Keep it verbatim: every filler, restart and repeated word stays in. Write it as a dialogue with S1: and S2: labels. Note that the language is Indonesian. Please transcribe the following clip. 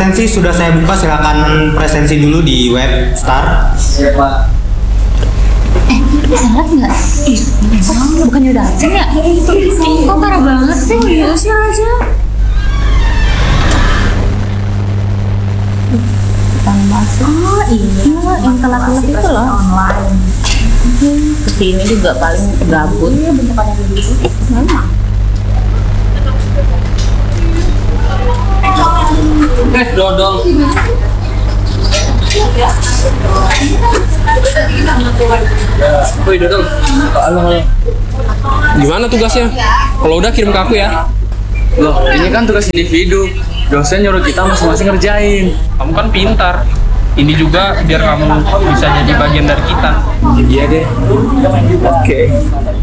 S1: presensi sudah saya buka, silakan presensi dulu di web Star.
S2: Eh, salah nggak? Ih, oh, bukannya udah absen ya? Ih, kok parah banget sih? Ya sih aja. Kita masuk. Oh iya, yang telat-telat itu loh. Online. Kesini juga paling gabut. Iya, bentukannya begitu. Mana?
S3: Eh, dodol. Woi, dodol. Halo, halo. Gimana tugasnya? Kalau udah kirim ke aku ya.
S4: Loh, ini kan tugas individu. Dosen nyuruh kita masing-masing ngerjain.
S3: Kamu kan pintar. Ini juga biar kamu bisa jadi bagian dari kita.
S4: Iya deh. Oke.